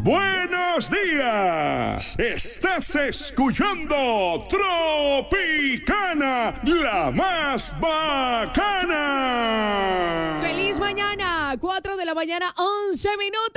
Buenos días. Estás escuchando Tropicana, la más bacana. ¡Feliz mañana! 4 de la mañana, 11 minutos.